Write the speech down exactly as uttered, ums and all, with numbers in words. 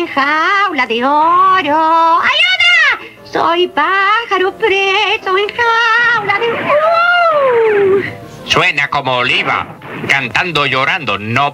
jaula de oro. ¡Ayuda! Soy pájaro preso en jaula de oro. Suena como Oliva, cantando, llorando, no